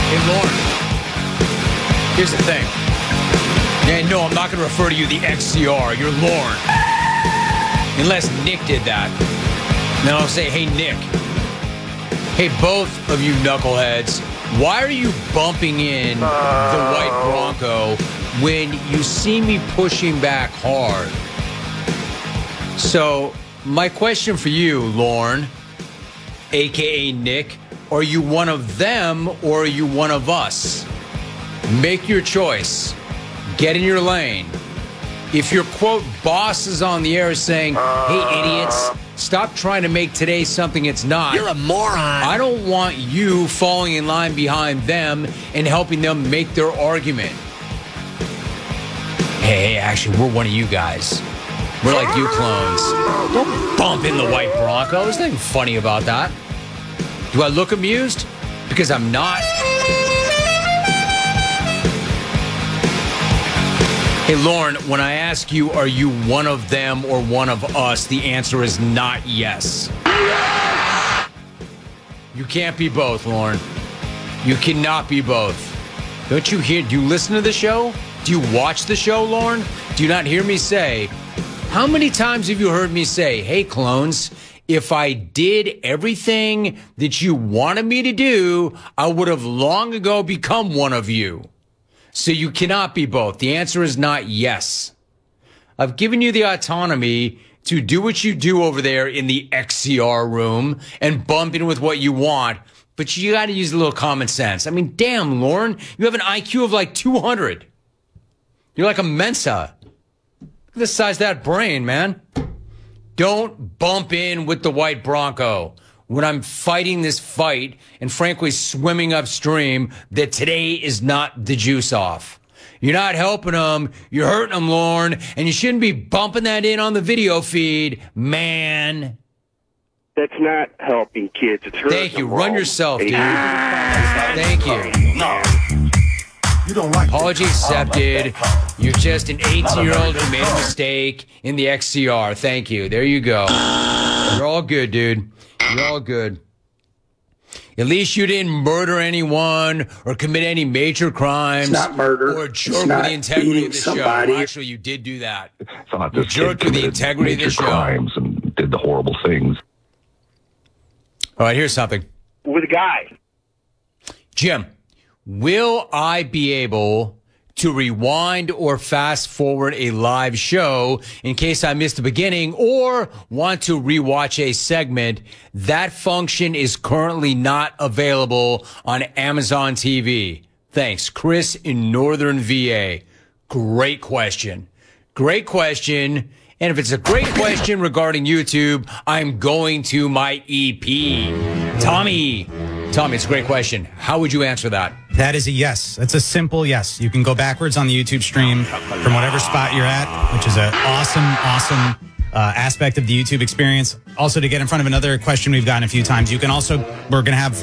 Hey, Lauren. Here's the thing. Yeah, no, I'm not going to refer to you the XCR. You're Lauren. Unless Nick did that. Then I'll say, hey, Nick. Hey, both of you knuckleheads. Why are you bumping in the white Bronco when you see me pushing back hard? So, my question for you, Lauren, a.k.a. Nick, are you one of them or are you one of us? Make your choice. Get in your lane. If your, quote, boss is on the air saying, hey, idiots, stop trying to make today something it's not. You're a moron. I don't want you falling in line behind them and helping them make their argument. Hey, actually, we're one of you guys. We're like you clones. Don't bump in the white Bronco. There's nothing funny about that. Do I look amused? Because I'm not. Hey, Lauren, when I ask you, are you one of them or one of us, the answer is not yes. You can't be both, Lauren. You cannot be both. Don't you hear? Do you listen to the show? Do you watch the show, Lauren? Do you not hear me say, how many times have you heard me say, hey, clones, if I did everything that you wanted me to do, I would have long ago become one of you. So you cannot be both. The answer is not yes. I've given you the autonomy to do what you do over there in the XCR room and bump in with what you want, but you got to use a little common sense. I mean, damn, Lauren, you have an IQ of like 200. You're like a Mensa. Look at the size of that brain, man. Don't bump in with the white Bronco when I'm fighting this fight and frankly swimming upstream that today is not the juice off. You're not helping them. You're hurting them, Lauren, and you shouldn't be bumping that in on the video feed, man. That's not helping kids. It's hurting Thank you. them. Run yourself, dude. Thank you. No. You don't like Apology accepted. You're just an 18-year-old who made a mistake in the XCR. Thank you. There you go. You're all good, dude. You're all good. At least you didn't murder anyone or commit any major crimes. It's not murder. Or jerk with the integrity of the somebody. show. Actually, you did do that. Thought You this jerked kid with the committed integrity of the major show. crimes and did the horrible things. All right, here's something. With a guy. Jim, will I be able to rewind or fast forward a live show in case I missed the beginning or want to rewatch a segment? That function is currently not available on Amazon TV. Thanks, Chris in Northern VA. Great question. Great question. And if it's a great question regarding YouTube, I'm going to my EP. Tommy, it's a great question. How would you answer that? That is a yes. That's a simple yes. You can go backwards on the YouTube stream from whatever spot you're at, which is an awesome aspect of the YouTube experience. Also, to get in front of another question we've gotten a few times, you can also, we're going to have